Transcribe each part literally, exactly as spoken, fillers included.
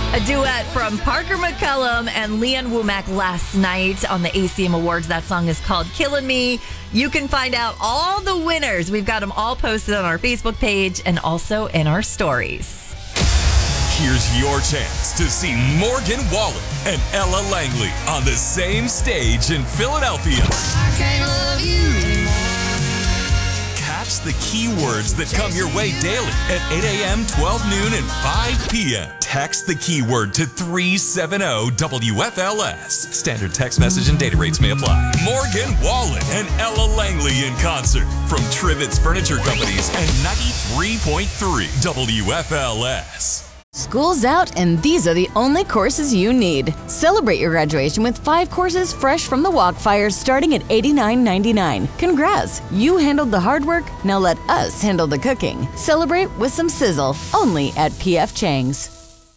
A duet from Parker McCullum and Leanne Womack last night on the A C M Awards. That song is called Killin' Me. You can find out all the winners. We've got them all posted on our Facebook page and also in our stories. Here's your chance to see Morgan Wallen and Ella Langley on the same stage in Philadelphia. I can't love you anymore. Catch the keywords that come your way daily at eight a.m., twelve noon, and five p.m. Text the keyword to three seven zero W F L S. Standard text message and data rates may apply. Morgan Wallen and Ella Langley in concert from Trivets Furniture Companies and ninety-three point three W F L S. School's out, and these are the only courses you need. Celebrate your graduation with five courses fresh from the Walkfires starting at eighty-nine ninety-nine. Congrats! You handled the hard work, now let us handle the cooking. Celebrate with some sizzle, only at P F Chang's.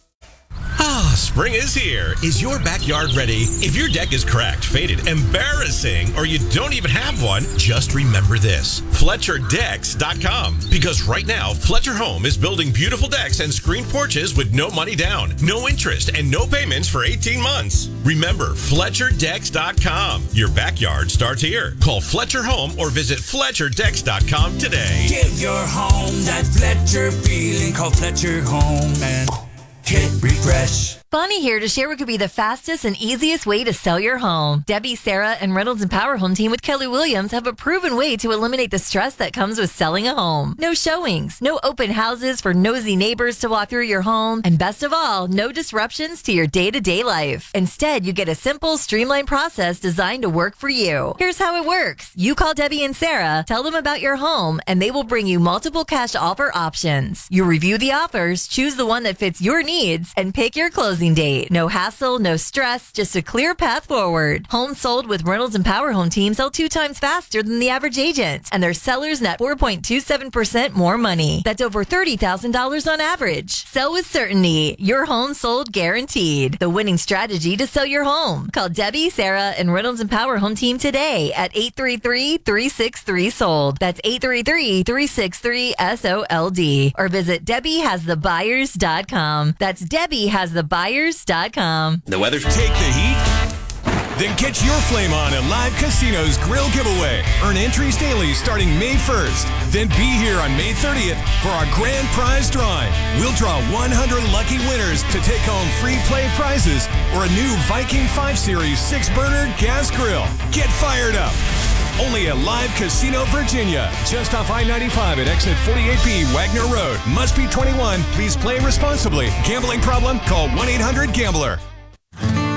Ah, spring is here. Is your backyard ready? If your deck is cracked, faded, embarrassing, or you don't even have one, just remember this. Fletcher Decks dot com. Because right now, Fletcher Home is building beautiful decks and screen porches with no money down, no interest, and no payments for eighteen months. Remember, Fletcher Decks dot com. Your backyard starts here. Call Fletcher Home or visit Fletcher Decks dot com today. Give your home that Fletcher feeling. Call Fletcher Home and hit refresh. Bonnie here to share what could be the fastest and easiest way to sell your home. Debbie, Sarah, and Reynolds and Power Home team with Kelly Williams have a proven way to eliminate the stress that comes with selling a home. No showings, no open houses for nosy neighbors to walk through your home, and best of all, no disruptions to your day-to-day life. Instead, you get a simple, streamlined process designed to work for you. Here's how it works. You call Debbie and Sarah, tell them about your home, and they will bring you multiple cash offer options. You review the offers, choose the one that fits your needs, and pick your closing date. No hassle, no stress, just a clear path forward. Homes sold with Reynolds and Power Home team sell two times faster than the average agent, and their sellers net four point two seven percent more money. That's over thirty thousand dollars on average. Sell with certainty. Your home sold guaranteed. The winning strategy to sell your home. Call Debbie, Sarah, and Reynolds and Power Home team today at eight three three, three six three, sold. That's eight three three, three six three, S O L D. Or visit Debbie Has The Buyers dot com. That's Debbie Has The Buyers dot com. The weather. Take the heat? Then catch your flame on at Live Casino's Grill Giveaway. Earn entries daily starting May first. Then be here on May thirtieth for our grand prize drawing. We'll draw one hundred lucky winners to take home free play prizes or a new Viking five series six burner gas grill. Get fired up. Only at Live Casino Virginia, just off I ninety-five at exit forty-eight B Wagner Road. Must be twenty-one. Please play responsibly. Gambling problem? Call one eight hundred gambler.